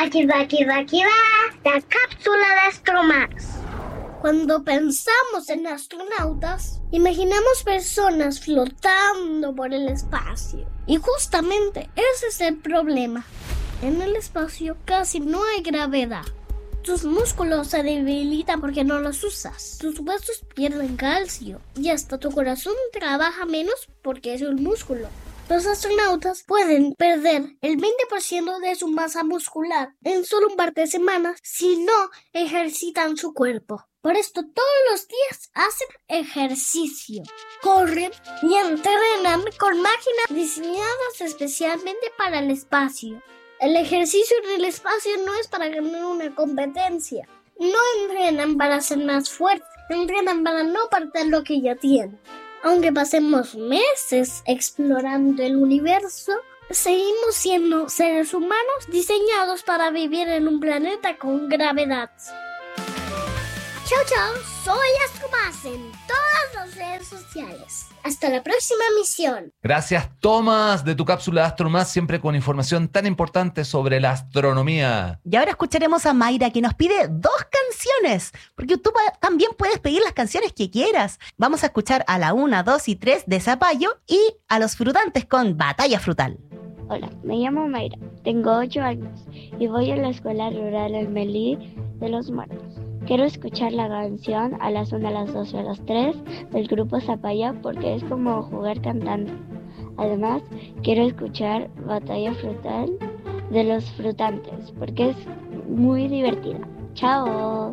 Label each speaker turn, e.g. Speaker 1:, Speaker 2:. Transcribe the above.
Speaker 1: Aquí va la cápsula de Astromax. Cuando pensamos en astronautas, imaginamos personas flotando por el espacio. Y justamente ese es el problema. En el espacio casi no hay gravedad. Tus músculos se debilitan porque no los usas. Tus huesos pierden calcio. Y hasta tu corazón trabaja menos porque es un músculo. Los astronautas pueden perder el 20% de su masa muscular en solo un par de semanas si no ejercitan su cuerpo. Por esto todos los días hacen ejercicio, corren y entrenan con máquinas diseñadas especialmente para el espacio. El ejercicio en el espacio no es para ganar una competencia. No entrenan para ser más fuertes, entrenan para no perder lo que ya tienen. Aunque pasemos meses explorando el universo, seguimos siendo seres humanos diseñados para vivir en un planeta con gravedad. Chao, soy Astromax en todas las redes sociales. Hasta la próxima misión.
Speaker 2: Gracias, Tomás, de tu cápsula de Astromax, siempre con información tan importante sobre la astronomía.
Speaker 3: Y ahora escucharemos a Mayra, que nos pide 2 canciones, porque tú también puedes pedir las canciones que quieras. Vamos a escuchar a la 1, 2 y 3 de Zapallo y a Los Frutantes con Batalla Frutal.
Speaker 4: Hola, me llamo Mayra, tengo 8 años y voy a la escuela rural El Melí de Los Muertos. Quiero escuchar la canción a las 1, a las 2 y a las 3 del grupo Zapallo porque es como jugar cantando. Además, quiero escuchar Batalla Frutal de Los Frutantes porque es muy divertida. ¡Chao!